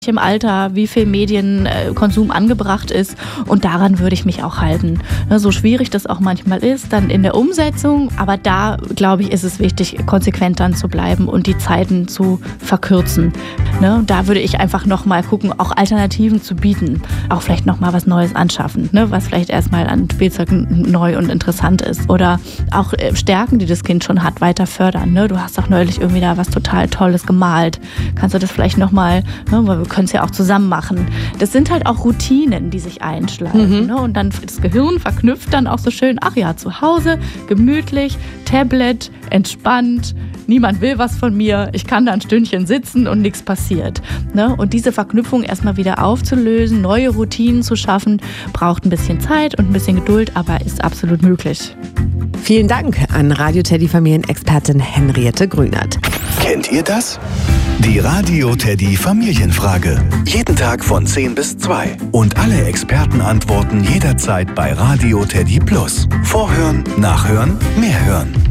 im Alter, wie viel Medienkonsum angebracht ist, und daran würde ich mich auch halten. So schwierig das auch manchmal ist, dann in der Umsetzung, aber da, glaube ich, ist es wichtig, konsequent dann zu bleiben und die Zeiten zu verkürzen. Da würde ich einfach nochmal gucken, auch Alternativen zu bieten, auch vielleicht nochmal was Neues anschaffen, was vielleicht erstmal an Spielzeug neu und interessant ist, oder auch Stärken, die das Kind schon hat, weiter fördern. Du hast auch neulich irgendwie da was total Tolles gemalt. Kannst du das vielleicht nochmal, weil wir können es ja auch zusammen machen. Das sind halt auch Routinen, die sich einschleifen. Und dann das Gehirn verknüpft dann auch so schön, ach ja, zu Hause, gemütlich, Tablet, entspannt, niemand will was von mir, ich kann da ein Stündchen sitzen und nichts passiert. Und diese Verknüpfung erstmal wieder aufzulösen, neue Routinen zu schaffen, braucht ein bisschen Zeit und ein bisschen Geduld, aber ist absolut möglich. Vielen Dank an Radio Teddy Familienexpertin Henriette Grünert. Kennt ihr das? Die Radio Teddy Familienfrage. Jeden Tag von 10 bis 2. Und alle Experten antworten jederzeit bei Radio Teddy Plus. Vorhören, nachhören, mehr hören.